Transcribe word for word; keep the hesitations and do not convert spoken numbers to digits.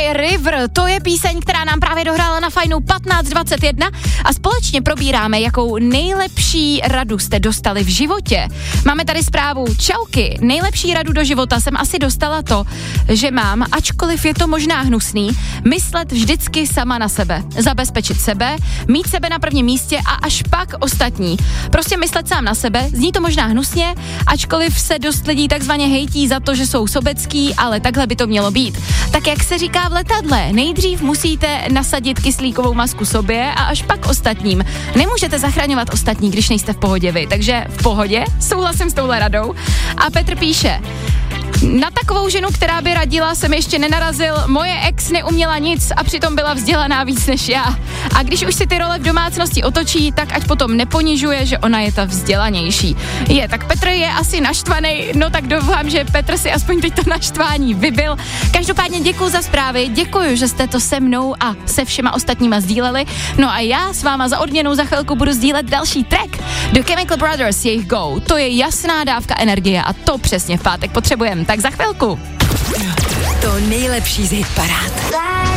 River, to je píseň, která nám právě dohrála na Fajnu patnáct dvacet jedna a společně probíráme, jakou nejlepší radu jste dostali v životě. Máme tady zprávu, čauky, nejlepší radu do života jsem asi dostala to, že mám, ačkoliv je to možná hnusný, myslet vždycky sama na sebe, zabezpečit sebe, mít sebe na prvním místě a až pak ostatní. Prostě myslet sám na sebe, zní to možná hnusně, ačkoliv se dost lidí takzvaně hejtí za to, že jsou sobecký, ale takhle by to mělo být. Tak jak se říká v letadle, nejdřív musíte nasadit kyslíkovou masku sobě a až pak ostatním. Nemůžete zachraňovat ostatní, když nejste v pohodě vy, takže v pohodě, souhlasím s touhle radou. A Petr píše, na takovou ženu, která by radila, jsem ještě nenarazil, moje ex neuměla nic a přitom byla vzdělaná víc než já. A když už si ty role v domácnosti otočí, tak ať potom neponižuje, že ona je ta vzdělanější. Je, tak Petr je asi naštvaný, no tak doufám, že Petr si aspoň teď to naštvání vybil. Každopádně děkuju za zprávy, děkuju, že jste to se mnou a se všema ostatníma sdíleli. No a já s váma za odměnu za chvilku budu sdílet další track. The Chemical Brothers, jejich Go. To je jasná dávka energie a to přesně v pátek potřebujeme. Tak za chvilku. To nejlepší z hitparád.